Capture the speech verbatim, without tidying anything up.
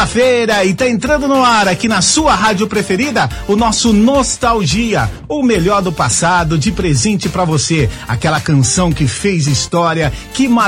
quinta-feira e tá entrando no ar aqui na sua rádio preferida o nosso Nostalgia, o melhor do passado de presente pra você, aquela canção que fez história, que marcou